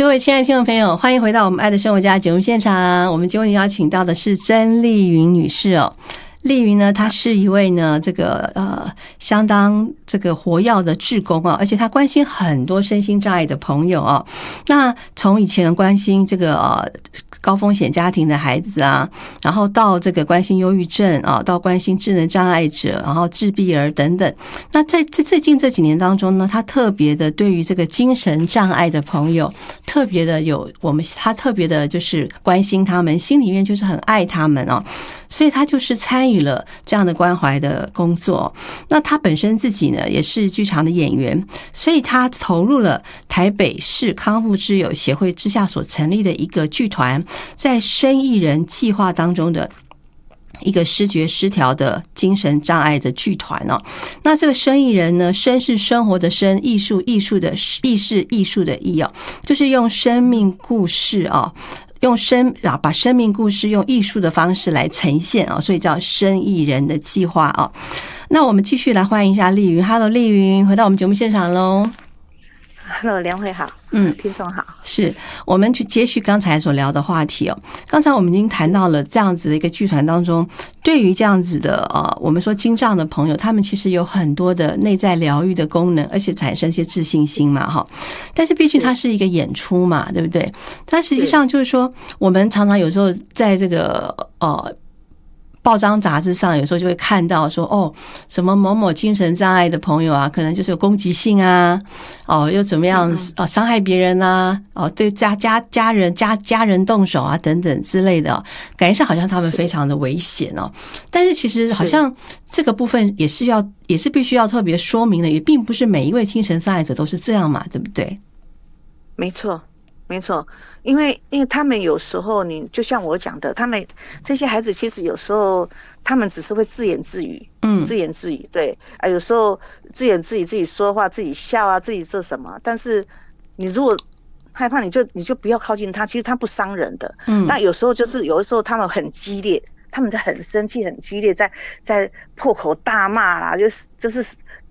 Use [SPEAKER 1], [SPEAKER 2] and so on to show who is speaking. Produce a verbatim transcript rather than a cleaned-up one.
[SPEAKER 1] 各位亲爱的听众朋友，欢迎回到我们爱的生活家节目现场。我们今天邀请到的是曾丽云女士哦。丽云呢，她是一位呢，这个呃相当这个活跃的志工啊，而且她关心很多身心障碍的朋友啊。那从以前关心这个呃高风险家庭的孩子啊，然后到这个关心忧郁症啊，到关心智能障碍者，然后自闭儿等等。那在这最近这几年当中呢，她特别的对于这个精神障碍的朋友，特别的有我们她特别的就是关心他们，心里面就是很爱他们哦。所以他就是参与了这样的关怀的工作。那他本身自己呢也是剧场的演员，所以他投入了台北市康复之友协会之下所成立的一个剧团，在生意人计划当中的一个失觉失调的精神障碍的剧团哦。那这个生意人呢，生是生活的生，艺术艺术的艺是艺术的艺哦，就是用生命故事哦。用生啊，把生命故事用艺术的方式来呈现啊，所以叫生意人的计划啊。那我们继续来欢迎一下丽云 ，Hello， 丽云，回到我们节目现场喽。
[SPEAKER 2] Hello， 梁慧好，
[SPEAKER 1] 嗯，
[SPEAKER 2] 听众好，
[SPEAKER 1] 是我们去接续刚才所聊的话题哦。刚才我们已经谈到了这样子的一个剧团当中，对于这样子的呃，我们说精障的朋友，他们其实有很多的内在疗愈的功能，而且产生一些自信心嘛，哈。但是毕竟它是一个演出嘛，对不对？但实际上就是说，我们常常有时候在这个呃。报章杂志上有时候就会看到说，哦，什么某某精神障碍的朋友啊，可能就是有攻击性啊，哦，又怎么样哦，伤害别人啊，哦，对家家家人家家人动手啊，等等之类的、哦，感觉上好像他们非常的危险哦。但是其实好像这个部分也是要，也是必须要特别说明的，也并不是每一位精神障碍者都是这样嘛，对不对？
[SPEAKER 2] 没错。没错，因为因为他们有时候，你就像我讲的，他们这些孩子其实有时候他们只是会自言自语，嗯，自言自语，对啊，有时候自言自语，自己说话，自己笑啊，自己做什么。但是你如果害怕，你就你就不要靠近他，其实他不伤人的，嗯。那有时候就是有的时候他们很激烈，他们在很生气、很激烈，在在破口大骂啦，就是就是